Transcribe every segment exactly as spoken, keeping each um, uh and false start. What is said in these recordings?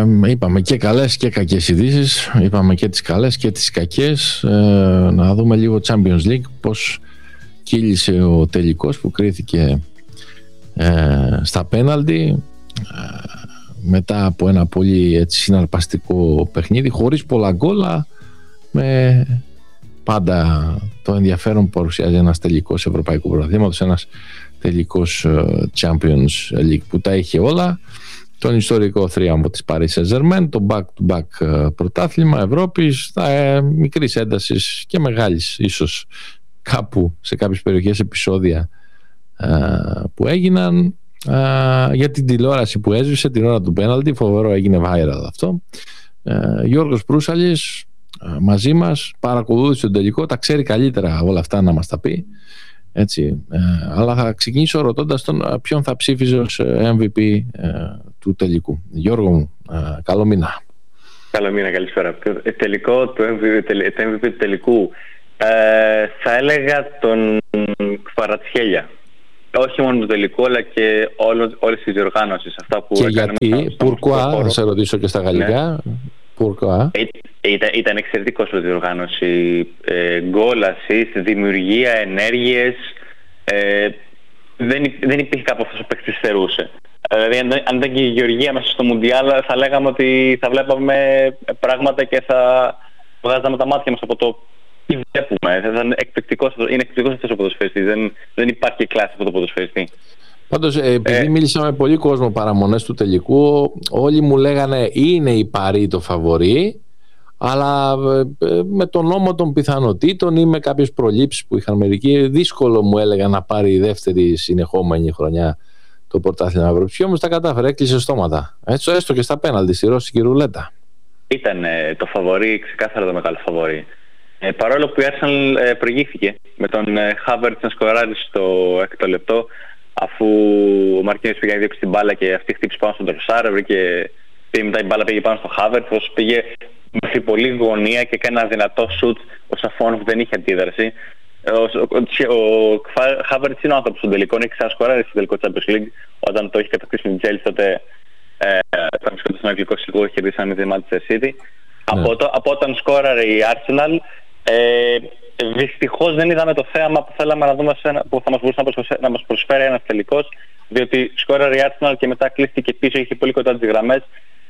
ε, είπαμε και καλές και κακές ειδήσεις. Είπαμε και τις καλές και τις κακές. ε, Να δούμε λίγο Champions League, πώς κύλησε ο τελικός που κρίθηκε ε, στα πέναλτι, ε, μετά από ένα πολύ έτσι, συναρπαστικό παιχνίδι, χωρίς πολλά γκόλα, με πάντα το ενδιαφέρον που παρουσιάζει ένας τελικός Ευρωπαϊκού Πρωταθλήματος, ένας τελικός Champions League που τα είχε όλα, τον ιστορικό θρίαμβο της Paris Saint-Germain, το back-to-back πρωτάθλημα Ευρώπης, ε, μικρής έντασης και μεγάλης ίσως κάπου σε κάποιες περιοχές επεισόδια ε, που έγιναν, ε, για την τηλεόραση που έσβησε την ώρα του πέναλτι, φοβερό, έγινε viral αυτό. ε, Γιώργος Προύσαλης ε, μαζί μας, παρακολούθησε τον τελικό, τα ξέρει καλύτερα όλα αυτά να μας τα πει. Έτσι, ε, αλλά θα ξεκινήσω ρωτώντας τον ποιον θα ψήφιζε ως εμ βι πι ε, του τελικού. Γιώργο μου, ε, καλό μήνα. Καλό μήνα, καλησπέρα. Το τελικό του εμ βι πι, το εμ βι πι του τελικού ε, θα έλεγα τον Κβαρατσχέλια. Όχι μόνο το τελικό, αλλά και όλο, όλες τις διοργάνωσεις. Αυτά που και γιατί, Πουρκουά, θα σε ρωτήσω και στα γαλλικά. Ναι. Πουρκουά. Ήταν, ήταν εξαιρετικός η διοργάνωση. Ε, γκολ, assist, δημιουργία, ενέργειες. Ε, δεν, δεν υπήρχε κάπου αυτός ο παίκτης θερούσε. Δηλαδή, αν, αν ήταν και η Γεωργία μέσα στο Μουντιάλ, θα λέγαμε ότι θα βλέπαμε πράγματα και θα βγάζαμε τα μάτια μας από το τι βλέπουμε. Θα ήταν εκπληκτικός, είναι εκπληκτικός αυτός ο ποδοσφαιριστής. Δεν, δεν υπάρχει κλάση αυτό το ποδοσφαιριστή. Πάντως, επειδή ε, μίλησα με πολύ κόσμο παραμονές του τελικού, όλοι μου λέγανε είναι η Παρί το φαβορί, αλλά με τον νόμο των πιθανοτήτων ή με κάποιες προλήψεις που είχαν μερικοί, δύσκολο μου έλεγαν να πάρει η δεύτερη συνεχόμενη χρονιά το πρωτάθλημα Ευρώπης. Όμως τα κατάφερε, έκλεισε στόματα. Έτσι, έστω και στα πέναλτι, στη ρώσικη ρουλέτα. Ήταν ε, το φαβορί, ξεκάθαρα το μεγάλο φαβορί. Ε, παρόλο που η Arsenal ε, προηγήθηκε με τον ε, Havertz να σκοράρει στο έκτο λεπτό, αφού ο Μαρκίνιος πήγε να διώξει την μπάλα και αυτή χτύπησε πάνω στον Τροσάρ, βρήκε, πήγε μετά η μπάλα πήγε πάνω στο Havertz, όσο πήγε μέχρι πολύ γωνία και έκανε ένα δυνατό σουτ, ο Σαφόνοφ δεν είχε αντίδραση. Ο, ο, ο, ο Havertz είναι ο άνθρωπος στον τελικό, έχει ξανασκοράρει στο τελικό Champions League, όταν το είχε κατακτήσει με την Chelsea, τότε ε, όταν βρισκόταν στον αγγλικό συλλογό και κερδίσαν με τη Manchester City. Ναι. Από, το, από όταν σκόραρε η Arsenal, ε, δυστυχώς δεν είδαμε το θέαμα που θέλαμε να δούμε, ένα, που θα μας μπορούσε να μας προσφέρει ένας τελικός, διότι σκόραρε η Arsenal και μετά κλείστηκε πίσω, είχε πολύ κοντά τις γραμμές,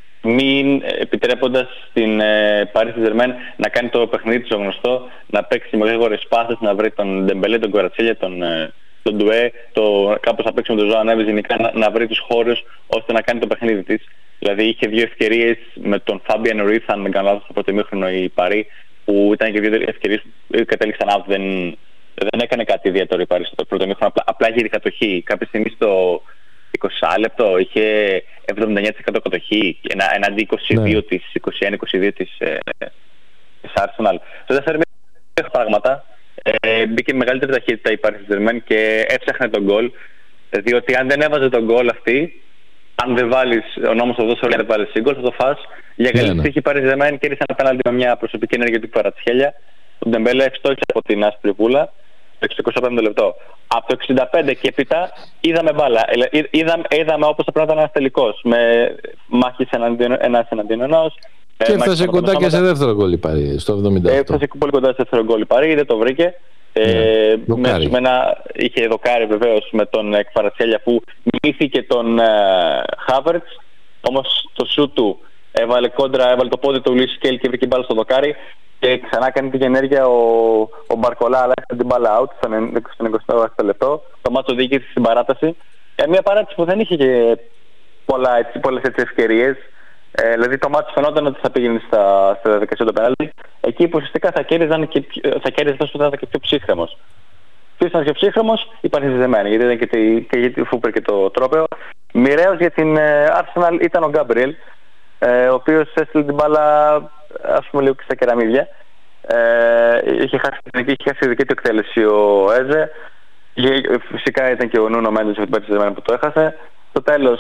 μην επιτρέποντας στην ε, Paris Saint-Germain να κάνει το παιχνίδι της γνωστό, να παίξει με γρήγορες πάσες, να βρει τον Ντεμπελέ, τον Κβαρατσχέλια, τον, ε, τον Ντουέ, το, κάπως να παίξει με τον Ζωά Νέβες, γενικά να, να βρει τους χώρους ώστε να κάνει το παιχνίδι της. Δηλαδή είχε δύο ευκαιρίες με τον Φάμπιαν Ρουίθ, αν δεν κάνω λάθος, στο πρώτο ημίχρονο η Παρί, που ήταν και δύο ευκαιρίες που κατέληξαν out, δεν, δεν έκανε κάτι ιδιαίτερο η Παρί στο πρώτο ημίχρονο, απλά, απλά είχε κατοχή. Κάποια στιγμή στο είκοσι λεπτό είχε εβδομήντα εννέα τοις εκατό κατοχή εναντί είκοσι δύο ναι. της, είκοσι ένα είκοσι δύο της, ε, της Arsenal. Στο δεύτερο μήνα πράγματα, ε, μπήκε μεγαλύτερη ταχύτητα η Paris Saint-Germain και έψαχνε τον γκολ, διότι αν δεν έβαζε τον γκολ αυτή, αν δεν βάλεις ο νόμος το δώσει, δεν βάλεις γκολ, θα το φας. Για καλή τύχη η Paris Saint-Germain κέρδισε ένα πέναλτι με μια προσωπική ενέργεια του Κβαρατσχέλια. Ο Ντεμπέλε ευστόχησε από την άσπρη βούλα το εξήντα πέντε λεπτό. Από το εξήντα πέντε και έπειτα είδαμε μπάλα. Είδαμε, είδαμε όπως θα πρέπει να ήταν ένας τελικός. Με μάχης ένας εναντίον ενός. Και έφτασε κοντά και σε δεύτερο γκολ η Παρί, στο εβδομήντα οκτώ. Έφτασε πολύ κοντά σε δεύτερο γκολ η Παρί, δεν το βρήκε. Ε, με, με ένα, είχε δοκάρει βεβαίως με τον Κβαρατσχέλια που μύθηκε τον Havertz. Όμως το σούτ του έβαλε κόντρα, έβαλε το πόδι του Λουίς Σκέλ και βρήκε μπάλα στο δοκάρι. Και ξανά κάνει την ενέργεια ο, ο Μπαρκολά, αλλά έκανε την μπάλα out στον εικοστό έκτο λεπτό. Το μάτσο οδήγησε στην παράταση. Ε, μια παράταση που δεν είχε και πολλά, έτσι, πολλές έτσι ευκαιρίες. Ε, δηλαδή το μάτσο φαινόταν ότι θα πήγαινε στα, στα διαδικασία του πέναλτι. Εκεί που ουσιαστικά θα κέρδιζαν και θα κέρδιζε τόσο που θα ήταν και πιο ψύχρεμος. Ποιος ήταν πιο ψύχρεμος, υπάρχει ζητημένη, γιατί ήταν και, τη, και για τη Φούπερ και το τρόπαιο. Μοιραίος για την Arsenal ήταν ο Γκάμπριελ, ε, ο οποίος έστειλε την μπάλα, ας πούμε, λίγο και στα κεραμίδια. Ε, είχε χάσει τη δική του εκτέλεση ο Έζε. Φυσικά ήταν και ο Νούνο Μέντες με την Paris που το έχασε. Στο τέλος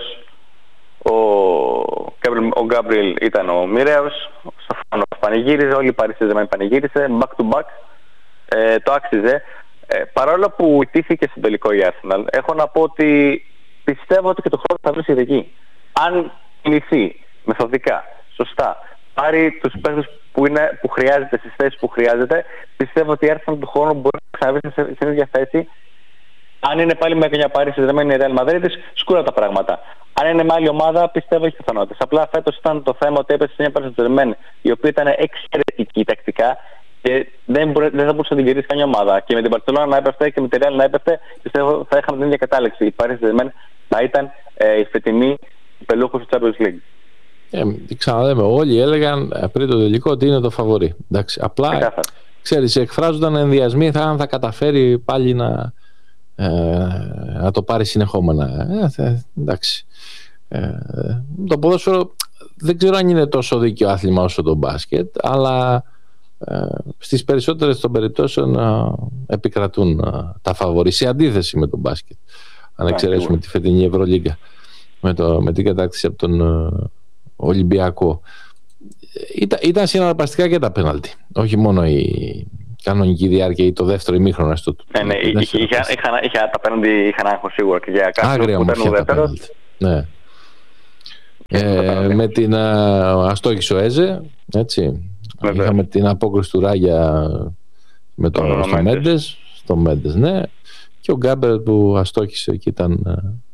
ο Γκάμπριελ ήταν ο μοιραίος, ο Σαφόνοφ πανηγύριζε, όλοι οι Paris Saint-Germain πανηγύρισε, back to back. Ε, το άξιζε. Ε, παρόλο που ιτήθηκε στο τελικό η Arsenal, έχω να πω ότι πιστεύω ότι και το χρόνο θα βρει ειδική. Αν κινηθεί μεθοδικά, σωστά, πάρει τους παίκτες που, είναι, που χρειάζεται στις θέσεις που χρειάζεται, πιστεύω ότι έρθαν του χρόνου μπορεί να ξαναβεί στην ίδια θέση. Αν είναι πάλι με μια πάρη συνδεδεμένη η Real Madrid, σκούρα τα πράγματα. Αν είναι με άλλη ομάδα, πιστεύω έχει πιθανότητες. Απλά φέτος ήταν το θέμα ότι έπεσε σε μια Paris Saint-Germain, η οποία ήταν εξαιρετική τακτικά και δεν, μπορεί, δεν θα μπορούσε να την κερδίσει καμιά ομάδα. Και με την Barcelona να έπεφτε και με τη Real να έπεφτε, πιστεύω θα είχαμε την ίδια κατάληξη. Η Paris Saint-Germain θα ήταν ε, η φετινή πελούχος του Champions League. Ε, ξαναλέμε, όλοι έλεγαν πριν το τελικό ότι είναι το φαβορί. Εντάξει, απλά ε, ξέρεις, εκφράζονταν ενδιασμοί θα, αν θα καταφέρει πάλι να, ε, να το πάρει συνεχόμενα. Ε, ε, εντάξει. Ε, το ποδόσφαιρο δεν ξέρω αν είναι τόσο δίκαιο άθλημα όσο το μπάσκετ, αλλά ε, στις περισσότερες των περιπτώσεων ε, επικρατούν ε, τα φαβορί, σε αντίθεση με το μπάσκετ. Αν εξαιρέσουμε τη φετινή Ευρωλίγκα με, το, με την κατάκτηση από τον ε, Ολυμπιακό. Ήταν, ήταν συναρπαστικά και τα πέναλτι, όχι μόνο η κανονική διάρκεια ή το δεύτερο ημίχρονο. Ναι, ναι, είχε, είχε, είχε, τα πέναλτι είχαν άγχο σίγουρα και για κάποιον που ήταν ουδέτερος. Ναι. Ε, με την αστόχηση ο Έζε, έτσι. Βέβαια. Είχαμε την απόκριση του Ράγια με τον στο Μέντες, στο Μέντες, ναι. Και ο Γκάμπερ που αστόχησε και ήταν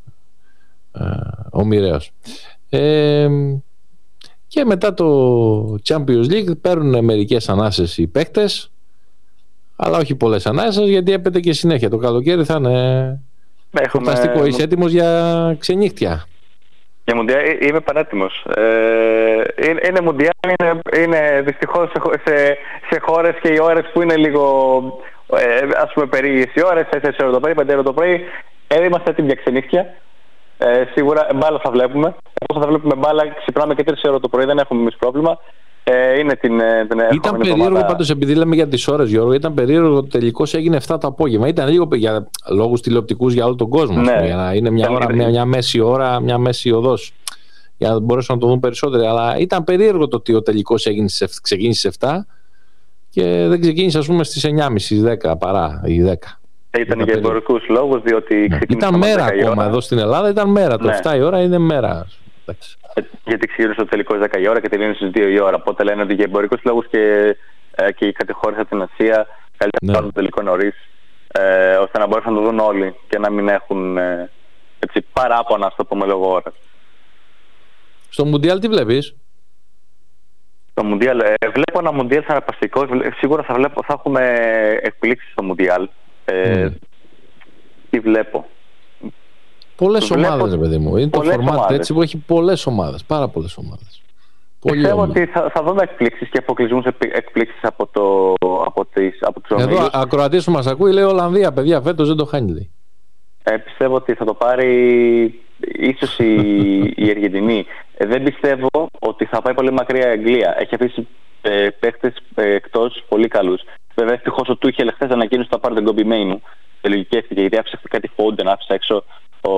ε, ε, ο μοιραίος. Ε, και μετά το Champions League παίρνουν μερικές ανάσες οι παίκτες, αλλά όχι πολλές ανάσες, γιατί έπεται και συνέχεια. Το καλοκαίρι θα είναι φανταστικό. Έχουμε... Είσαι έτοιμος για ξενύχτια? Για Μουντιάλ είμαι πανέτοιμος. Ε, είναι, είναι Μουντιάλ, είναι, είναι δυστυχώς σε, σε, σε χώρες και οι ώρες που είναι λίγο ε, ας πούμε περίεργες οι ώρες, τέσσερις ώρα το πρωί, πέντε ώρα το πρωί. Ε, είμαστε έτοιμοι για ξενύχτια. Ε, σίγουρα μπάλα θα βλέπουμε. Όσο θα βλέπουμε μπάλα, ξυπνάμε και τρεις ώρα το πρωί, δεν έχουμε εμείς πρόβλημα. Ε, είναι την, την ήταν περίεργο εβδομάδα... πάντως, επειδή λέμε για τις ώρες, Γιώργο, ήταν περίεργο ότι τελικώς έγινε επτά το απόγευμα. Ήταν λίγο για λόγους τηλεοπτικούς για όλο τον κόσμο. Ναι. Για να είναι μια, ώρα, μια, μια μέση ώρα, μια μέση οδός. Για να μπορέσουν να το δουν περισσότεροι. Αλλά ήταν περίεργο το ότι ο τελικός ξεκίνησε στις επτά και δεν ξεκίνησε, ας πούμε, στις εννιά και μισή, δέκα παρά ή δέκα. Ήταν για εμπορικούς λόγους, διότι ναι. Ήταν μέρα ακόμα εδώ στην Ελλάδα, ήταν μέρα. Ναι. Το επτά η ώρα είναι μέρα. Γιατί ξεκίνησε το τελικό δέκα η ώρα και τελείωσε στις δύο η ώρα. Οπότε λένε ότι για εμπορικούς λόγους και, ε, και κάτι χώρες από την Ασία καλύτερα να κάνουν το τελικό νωρίς, ε, ώστε να μπορέσουν να το δουν όλοι και να μην έχουν ε, έτσι, παράπονα, στο πούμε λόγω ώρας. Στο Μουντιάλ τι βλέπεις? Στο Μουντιάλ, ε, βλέπω ένα Μουντιάλ συναρπαστικό. Σίγουρα θα, βλέπω, θα έχουμε εκπλήξεις στο Μουντιάλ. Ε, mm. Τι βλέπω? Πολλές ομάδες, ρε παιδί μου. Είναι το φορμάτ έτσι που έχει πολλές ομάδες, πάρα πολλές ομάδες. Πιστεύω ότι θα, θα δούμε εκπλήξεις και αποκλεισμούς εκπλήξεις από, το, από, τις, από τους ομίλους. Εδώ ακροατής που μας ακούει λέει Ολλανδία, παιδιά, φέτος δεν το χάνει, λέει. Ε, πιστεύω ότι θα το πάρει ίσως η, η Αργεντινή. Ε, δεν πιστεύω ότι θα πάει πολύ μακριά η Αγγλία. Έχει αφήσει ε, παίχτες ε, εκτός πολύ καλούς. Βέβαια, ευτυχώς ο Τούχελ χθες ανακοίνωσε ότι θα πάρει τον Κόμπι Μέινου. Τελογικεύτηκε γιατί άφησε κάτι Φόντεν, άφησε έξω ο,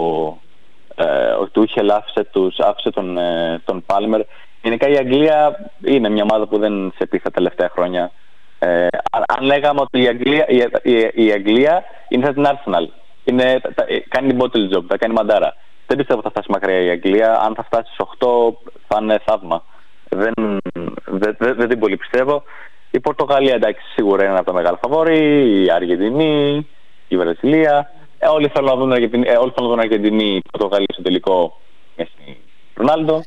ε, ο Τούχελ, άφησε, τους, άφησε τον, ε, τον Πάλμερ. Γενικά η Αγγλία είναι μια ομάδα που δεν σε πει τα τελευταία χρόνια. Ε, αν, αν λέγαμε ότι η Αγγλία, η, η, η Αγγλία είναι σαν την Arsenal. Είναι, τα, κάνει bottle job, θα κάνει μαντάρα. Δεν πιστεύω ότι θα φτάσει μακριά η Αγγλία. Αν θα φτάσει στις οκτώ θα είναι θαύμα. Δεν, δεν, δεν, δεν την πολύ πιστεύω. Η Πορτογαλία, εντάξει, σίγουρα είναι από τα μεγάλα φαβόρι. Η Αργεντινή, η Βραζιλία. Ε, όλοι θέλουν να δουν Αργεντινή, ε, όλοι θέλουν να δουν Αργεντινή, η Πορτογαλία στο τελικό. Μέση Ρονάλντο.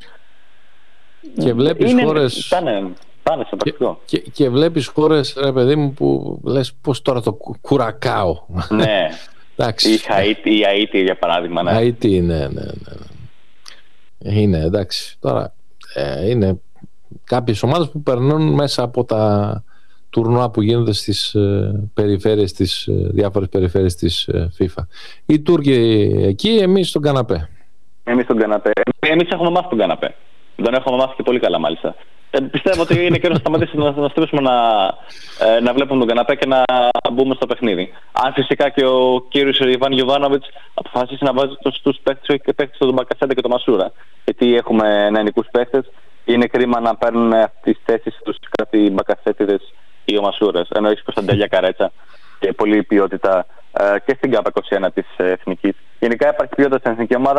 Και βλέπεις είναι, χώρες. Πάνε, πάνε σε και, και, και βλέπεις χώρες, ρε παιδί μου, που λες πώς τώρα το κουρακάω. Ναι. Η Χαΐτη, η Αϊτή για παράδειγμα. Ναι. Αϊτή, ναι, ναι, ναι. Είναι, εντάξει. Τώρα ε, είναι κάποιες ομάδες που περνούν μέσα από τα τουρνουά που γίνονται στις ε, περιφέρειες, στις ε, διάφορες περιφέρειες της ε, FIFA. Οι Τούρκοι εκεί, εμείς στον καναπέ. Εμείς στον καναπέ. Εμείς έχουμε μάθει τον καναπέ. Τον έχουμε μάθει και πολύ καλά μάλιστα. Ε, πιστεύω ότι είναι καιρός να σταματήσουμε να, να στήσουμε να, ε, να βλέπουμε τον καναπέ και να μπούμε στο παιχνίδι. Αν φυσικά και ο κύριος Ιβάν Γιοβάνοβιτς αποφασίσει να βάζει τους παίκτες, όχι και παίκτες τον Μπακασέτα και τον Μασούρα. Γιατί έχουμε νεανικούς παίκτες, είναι κρίμα να παίρνουν τις θέσεις τους κάτι Μπακασέτιδες ή ο Μασούρας. Ενώ έχει Κωνσταντέλια Καρέτσα και πολλή ποιότητα ε, και στην ΚΑΠ είκοσι ένα της Εθνικής. Γενικά υπάρχει ποιότητα στην εθνική ομάδα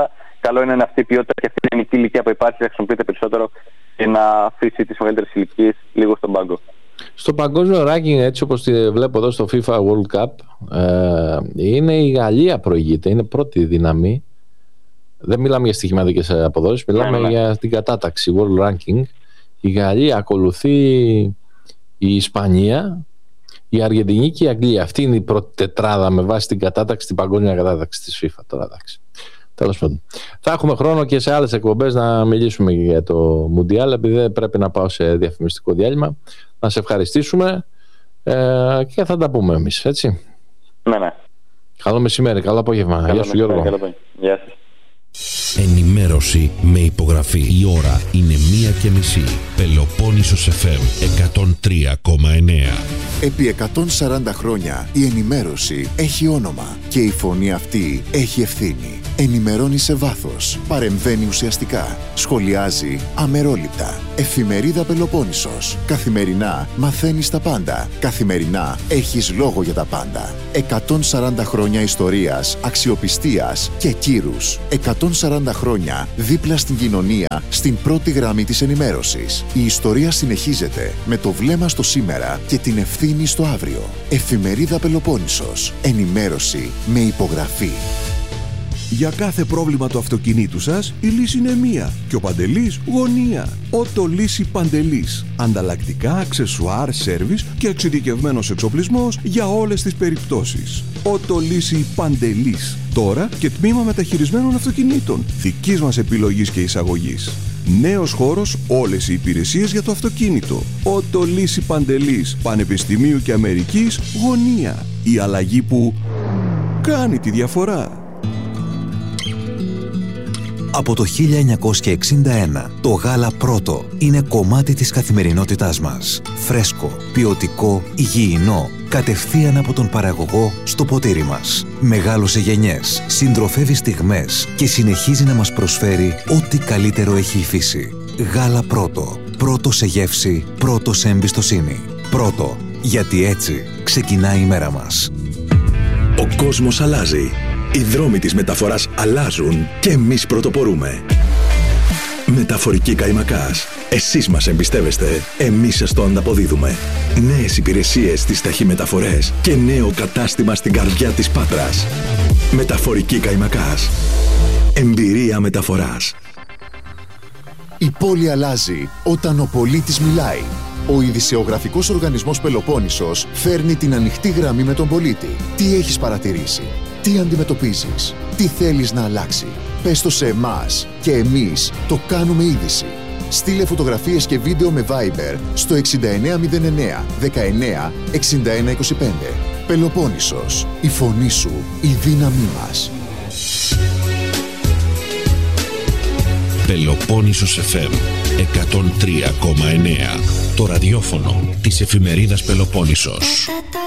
καλό είναι αυτή η ποιότητα και αυτή η ελληνική ηλικία που υπάρχει να χρησιμοποιείται περισσότερο και να αφήσει τις μεγαλύτερες ηλικίες λίγο στον πάγκο. Στο παγκόσμιο ranking, έτσι όπως τη βλέπω εδώ στο FIFA World Cup, ε, είναι η Γαλλία προηγείται, είναι πρώτη δύναμη. Δεν μιλάμε για στοιχηματικές αποδόσεις, μιλάμε ναι, ναι. για την κατάταξη World Ranking. Η Γαλλία ακολουθεί η Ισπανία, η Αργεντινή και η Αγγλία. Αυτή είναι η πρώτη τετράδα με βάση την κατάταξη, την παγκόσμια κατάταξη της FIFA. Τώρα, εντάξει. Τέλος πάντων. Θα έχουμε χρόνο και σε άλλες εκπομπές να μιλήσουμε για το Μουντιάλ, επειδή δεν πρέπει να πάω σε διαφημιστικό διάλειμμα. Να σε ευχαριστήσουμε ε, και θα τα πούμε εμείς, έτσι. Ναι, ναι. Καλό μεσημέρι, καλό απόγευμα. Γεια σου, Γιώργο. Γεια σας. Ενημέρωση με υπογραφή. Η ώρα είναι μία και μισή. Πελοπόννησος εφ εμ εκατόν τρία κόμμα εννέα. Επί εκατόν σαράντα χρόνια η ενημέρωση έχει όνομα και η φωνή αυτή έχει ευθύνη. Ενημερώνει σε βάθος, παρεμβαίνει ουσιαστικά, σχολιάζει αμερόληπτα. Εφημερίδα Πελοπόννησος. Καθημερινά μαθαίνεις τα πάντα. Καθημερινά έχεις λόγο για τα πάντα. εκατόν σαράντα χρόνια ιστορίας, αξιοπιστίας και κύρους. εκατόν σαράντα χρόνια δίπλα στην κοινωνία, στην πρώτη γραμμή της ενημέρωσης. Η ιστορία συνεχίζεται με το βλέμμα στο σήμερα και την ευθύνη στο αύριο. Εφημερίδα Πελοπόννησος. Ενημέρωση με υπογραφή. Για κάθε πρόβλημα του αυτοκινήτου σας, η λύση είναι μία και ο Παντελής γωνία. Ότο Λύση Παντελής. Ανταλλακτικά, αξεσουάρ, σέρβις και εξειδικευμένος εξοπλισμός για όλες τις περιπτώσεις. Ότο Λύση Παντελής. Τώρα και τμήμα μεταχειρισμένων αυτοκινήτων. Δικής μας επιλογής και εισαγωγής. Νέος χώρος, όλες οι υπηρεσίες για το αυτοκίνητο. Ότο Λύση Παντελής. Πανεπιστημίου και Αμερικής γωνία. Η αλλαγή που κάνει τη διαφορά. Από το χίλια εννιακόσια εξήντα ένα, το γάλα πρώτο είναι κομμάτι της καθημερινότητάς μας. Φρέσκο, ποιοτικό, υγιεινό, κατευθείαν από τον παραγωγό στο ποτήρι μας. Μεγάλωσε γενιές, συντροφεύει στιγμές και συνεχίζει να μας προσφέρει ό,τι καλύτερο έχει η φύση. Γάλα πρώτο. Πρώτο σε γεύση, πρώτο σε εμπιστοσύνη. Πρώτο, γιατί έτσι ξεκινάει η μέρα μας. Ο κόσμος αλλάζει. Οι δρόμοι της μεταφοράς αλλάζουν και εμείς πρωτοπορούμε. Μεταφορική Καϊμακάς. Εσείς μας εμπιστεύεστε, εμείς σας το ανταποδίδουμε. Νέες υπηρεσίες στις ταχυμεταφορές και νέο κατάστημα στην καρδιά της Πάτρας. Μεταφορική Καϊμακάς. Εμπειρία μεταφοράς. Η πόλη αλλάζει όταν ο πολίτης μιλάει. Ο ειδησεογραφικός οργανισμός Πελοπόννησος φέρνει την ανοιχτή γραμμή με τον πολίτη. Τι έχεις παρατηρήσει? Τι αντιμετωπίζεις? Τι θέλεις να αλλάξει? Πες το σε εμάς και εμείς το κάνουμε είδηση. Στείλε φωτογραφίες και βίντεο με Viber στο εξήντα εννέα μηδέν εννέα δεκαεννέα εξήντα ένα είκοσι πέντε. Πελοπόννησος. Η φωνή σου, η δύναμή μας. Πελοπόννησος εφ εμ εκατόν τρία κόμμα εννέα. Το ραδιόφωνο της εφημερίδας Πελοπόννησος.